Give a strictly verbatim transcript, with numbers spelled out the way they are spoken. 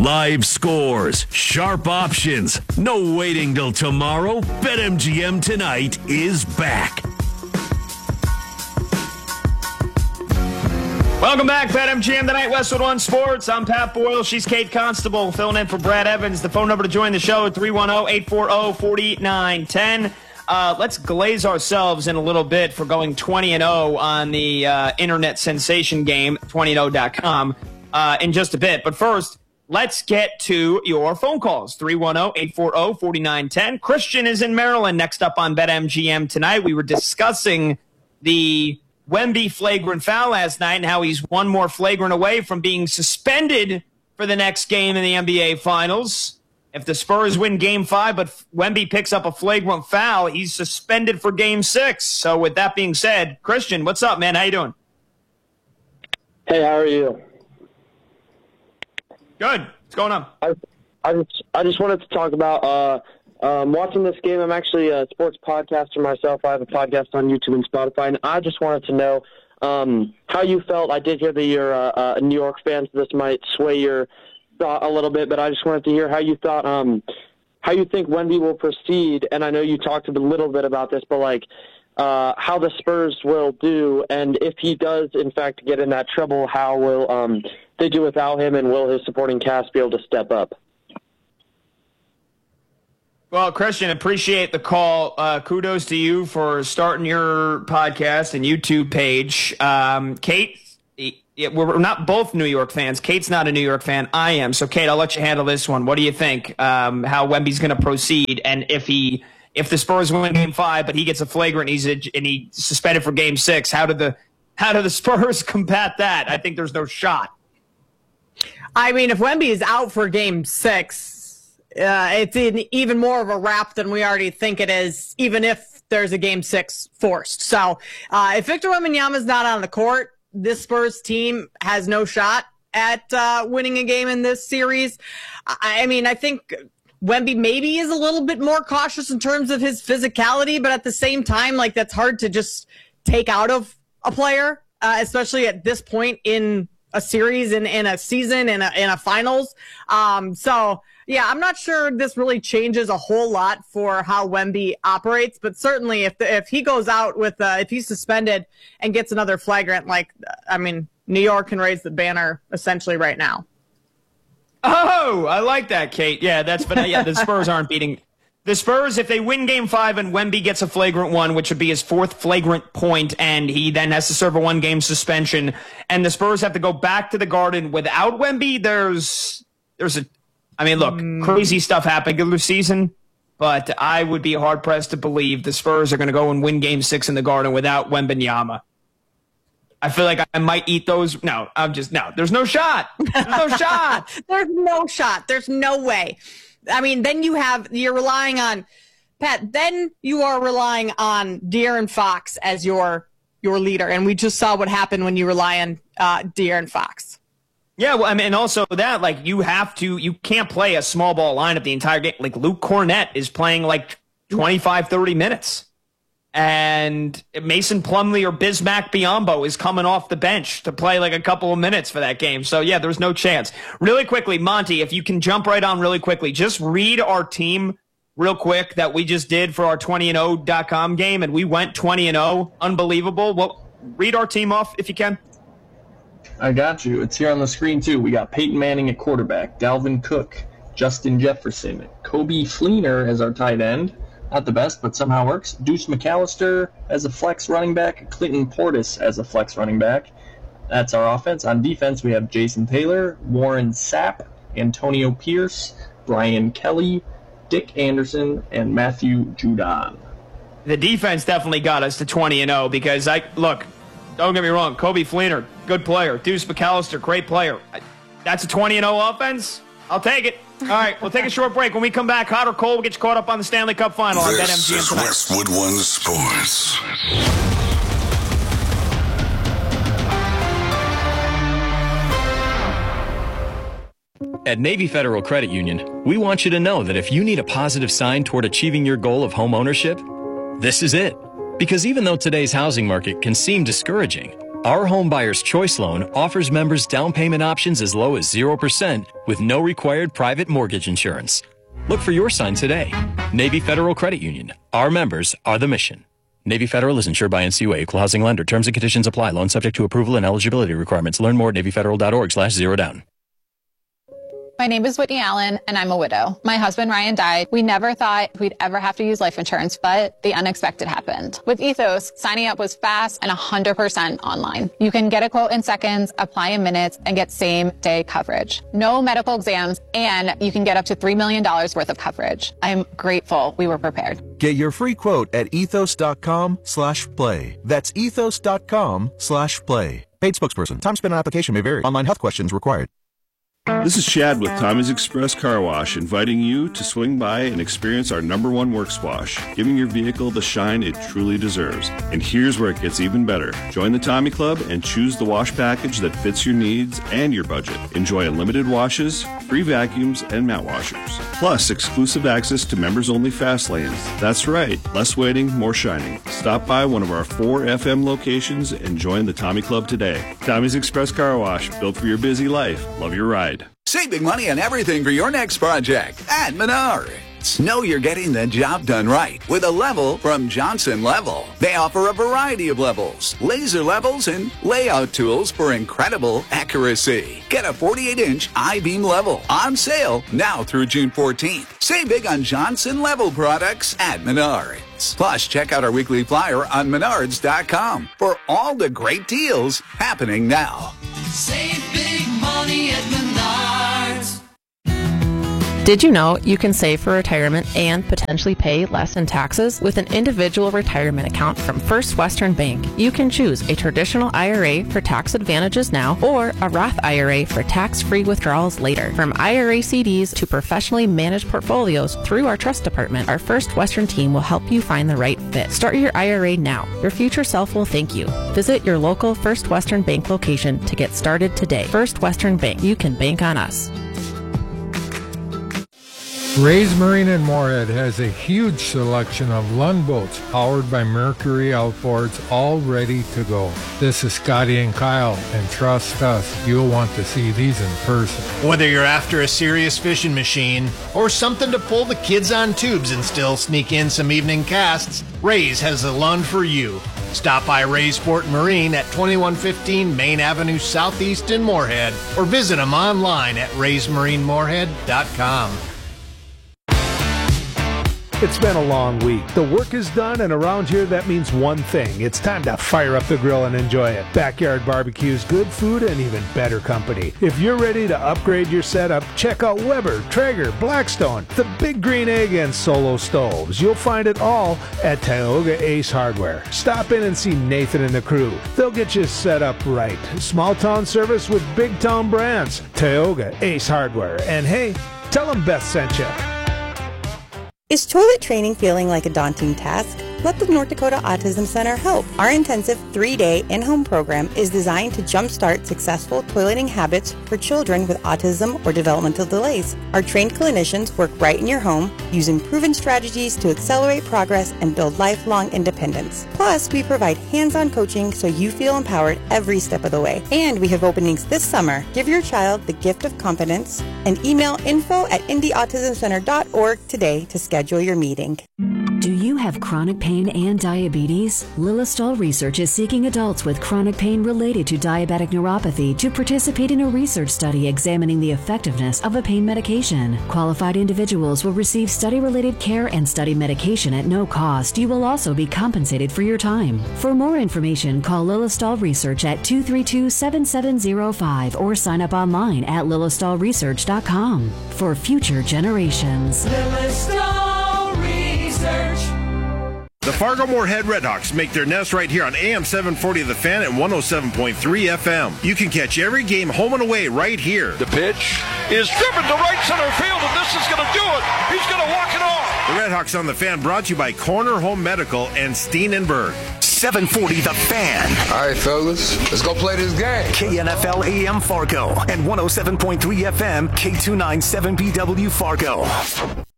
Live scores, sharp options, no waiting till tomorrow. BetMGM Tonight is back. Welcome back, BetMGM Tonight, Westwood One Sports. I'm Pat Boyle. She's Kate Constable, filling in for Brad Evans. The phone number to join the show at three one zero, eight four zero, four nine one zero. Uh, let's glaze ourselves in a little bit for going twenty and oh on the uh, internet sensation game, twenty and oh dot com, uh, in just a bit. But first, let's get to your phone calls. three one zero, eight four zero, four nine one zero. Christian is in Maryland next up on BetMGM Tonight. We were discussing the Wemby flagrant foul last night and how he's one more flagrant away from being suspended for the next game in the N B A Finals. If the Spurs win game five, but Wemby picks up a flagrant foul, he's suspended for game six. So with that being said, Christian, what's up, man? How you doing? Hey, how are you? Good. What's going on? I, I, just, I just wanted to talk about uh, um, watching this game. I'm actually a sports podcaster myself. I have a podcast on YouTube and Spotify, and I just wanted to know um, how you felt. I did hear that you're uh, a New York fan, so this might sway your thought a little bit, but I just wanted to hear how you thought, um, how you think Wemby will proceed. And I know you talked a little bit about this, but like uh, how the Spurs will do, and if he does in fact get in that trouble, how will um, they do without him, and will his supporting cast be able to step up? Well, Christian, appreciate the call. Uh, kudos to you for starting your podcast and YouTube page. Um, Kate, yeah, we're not both New York fans. Kate's not a New York fan. I am. So, Kate, I'll let you handle this one. What do you think? Um, how Wemby's going to proceed, and if he, if the Spurs win Game Five, but he gets a flagrant, he's a, and he's suspended for Game Six. How did the, how do the Spurs combat that? I think there's no shot. I mean, if Wemby is out for Game Six, uh, it's in even more of a wrap than we already think it is, even if there's a Game Six forced. So, uh, if Victor Wembanyama is not on the court, this Spurs team has no shot at uh, winning a game in this series. I, I mean, I think Wemby maybe is a little bit more cautious in terms of his physicality, but at the same time, like, that's hard to just take out of a player, uh, especially at this point in a series, in, in a season, in a, in a finals. Um, so, yeah, I'm not sure this really changes a whole lot for how Wemby operates, but certainly if the, if he goes out with, uh, if he's suspended and gets another flagrant, like, I mean, New York can raise the banner essentially right now. Oh, I like that, Kate. Yeah, that's, but yeah, the Spurs aren't beating the Spurs. If they win Game Five and Wemby gets a flagrant one, which would be his fourth flagrant point, and he then has to serve a one game suspension, and the Spurs have to go back to the Garden without Wemby, there's, there's a, I mean, look, mm. crazy stuff happened in the season, but I would be hard-pressed to believe the Spurs are going to go and win Game six in the Garden without Wembanyama. I feel like I might eat those. No, I'm just, no, there's no shot. There's no shot. There's no shot. There's no way. I mean, then you have, you're relying on, Pat, then you are relying on De'Aaron Fox as your your leader, and we just saw what happened when you rely on uh, De'Aaron Fox. Yeah, well, I mean, and also that, like, you have to, you can't play a small ball lineup the entire game. Like, Luke Cornett is playing like twenty-five, thirty minutes. And Mason Plumlee or Bismack Biyombo is coming off the bench to play like a couple of minutes for that game. So, yeah, there's no chance. Really quickly, Monty, if you can jump right on really quickly, just read our team real quick that we just did for our twenty and oh dot com game, and we went twenty and oh. Unbelievable. Well, read our team off if you can. I got you. It's here on the screen, too. We got Peyton Manning at quarterback, Dalvin Cook, Justin Jefferson, Kobe Fleener as our tight end. Not the best, but somehow works. Deuce McAllister as a flex running back, Clinton Portis as a flex running back. That's our offense. On defense, we have Jason Taylor, Warren Sapp, Antonio Pierce, Brian Kelly, Dick Anderson, and Matthew Judon. The defense definitely got us to twenty and oh because, I look, don't get me wrong, Kobe Fleener, good player. Deuce McAllister, great player. That's a twenty and oh offense? I'll take it. All right, we'll take a short break. When we come back, hot or cold, we'll get you caught up on the Stanley Cup Final. This is Westwood One Sports. At Navy Federal Credit Union, we want you to know that if you need a positive sign toward achieving your goal of home ownership, this is it. Because even though today's housing market can seem discouraging, Our Home Buyer's Choice Loan offers members down payment options as low as zero percent with no required private mortgage insurance. Look for your sign today. Navy Federal Credit Union. Our members are the mission. Navy Federal is insured by N C U A, Equal Housing Lender. Terms and conditions apply. Loan subject to approval and eligibility requirements. Learn more at navy federal dot org slash zero down. My name is Whitney Allen, and I'm a widow. My husband, Ryan, died. We never thought we'd ever have to use life insurance, but the unexpected happened. With Ethos, signing up was fast and one hundred percent online. You can get a quote in seconds, apply in minutes, and get same-day coverage. No medical exams, and you can get up to three million dollars worth of coverage. I'm grateful we were prepared. Get your free quote at ethos.com slash play. That's ethos.com slash play. Paid spokesperson. Time spent on application may vary. Online health questions required. This is Chad with Tommy's Express Car Wash, inviting you to swing by and experience our number one works wash, giving your vehicle the shine it truly deserves. And here's where it gets even better. Join the Tommy Club and choose the wash package that fits your needs and your budget. Enjoy unlimited washes, free vacuums, and mat washers. Plus, exclusive access to members-only fast lanes. That's right, less waiting, more shining. Stop by one of our four F M locations and join the Tommy Club today. Tommy's Express Car Wash, built for your busy life. Love your ride. Save big money on everything for your next project at Menards. Know you're getting the job done right with a level from Johnson Level. They offer a variety of levels, laser levels, and layout tools for incredible accuracy. Get a forty-eight inch I-beam level on sale now through June fourteenth. Save big on Johnson Level products at Menards. Plus, check out our weekly flyer on menards dot com for all the great deals happening now. Save big money at Menards. Did you know you can save for retirement and potentially pay less in taxes with an individual retirement account from First Western Bank? You can choose a traditional I R A for tax advantages now or a Roth I R A for tax-free withdrawals later. From I R A C Ds to professionally managed portfolios through our trust department, our First Western team will help you find the right fit. Start your I R A now. Your future self will thank you. Visit your local First Western Bank location to get started today. First Western Bank. You can bank on us. Ray's Marine in Moorhead has a huge selection of Lund boats powered by Mercury outboards, all ready to go. This is Scotty and Kyle, and trust us, you'll want to see these in person. Whether you're after a serious fishing machine or something to pull the kids on tubes and still sneak in some evening casts, Ray's has the Lund for you. Stop by Ray's Sport Marine at twenty-one fifteen Main Avenue Southeast in Moorhead or visit them online at rays marine moorhead dot com. It's been a long week. The work is done, and around here that means one thing. It's time to fire up the grill and enjoy it. Backyard Barbecue's good food and even better company. If you're ready to upgrade your setup, check out Weber, Traeger, Blackstone, the Big Green Egg, and Solo Stoves. You'll find it all at Tioga Ace Hardware. Stop in and see Nathan and the crew. They'll get you set up right. Small town service with big town brands. Tioga Ace Hardware. And hey, tell them Beth sent you. Is toilet training feeling like a daunting task? Let the North Dakota Autism Center help. Our intensive three-day in-home program is designed to jumpstart successful toileting habits for children with autism or developmental delays. Our trained clinicians work right in your home, using proven strategies to accelerate progress and build lifelong independence. Plus, we provide hands-on coaching so you feel empowered every step of the way. And we have openings this summer. Give your child the gift of confidence and email info at indy autism center dot org today to schedule your meeting. Do you have chronic pain and diabetes? Lilistol Research is seeking adults with chronic pain related to diabetic neuropathy to participate in a research study examining the effectiveness of a pain medication. Qualified individuals will receive study-related care and study medication at no cost. You will also be compensated for your time. For more information, call Lilistol Research at two three two, seven seven zero five or sign up online at lilistol research dot com. For future generations. Lilistol Research. The Fargo-Moorhead Redhawks make their nest right here on A M seven forty The Fan and one oh seven point three F M. You can catch every game home and away right here. The pitch is driven to right center field, and this is going to do it. He's going to walk it off. The Redhawks on The Fan brought to you by Corner Home Medical and Steenenberg. seven forty The Fan. All right, fellas, let's go play this game. K N F L A M Fargo and one oh seven point three F M K two ninety-seven B W Fargo.